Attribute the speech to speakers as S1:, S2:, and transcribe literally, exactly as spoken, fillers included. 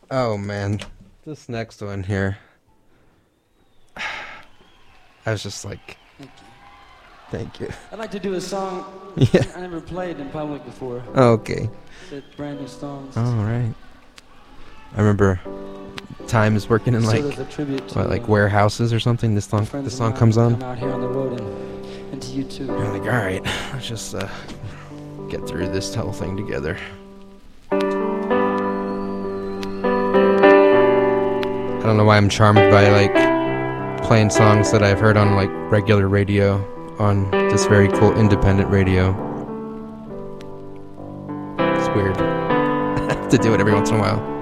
S1: Oh man, this next one here. I was just like,
S2: Thank you.
S1: thank you.
S2: I'd like to do a song
S1: Yeah.
S2: I never played in public before.
S1: Okay.
S2: It's a brand new song.
S1: All right. I remember times working in like
S2: sort of a tribute to
S1: what, like
S2: uh,
S1: warehouses or something. This song,
S2: friends
S1: this
S2: of
S1: song
S2: mine
S1: comes
S2: who
S1: on.
S2: Come out here on the road and, and to you too.
S1: I'm like, all right, let's just uh, get through this whole thing together. I don't know why I'm charmed by like playing songs that I've heard on like regular radio on this very cool independent radio. It's weird. I have to do it every once in a while.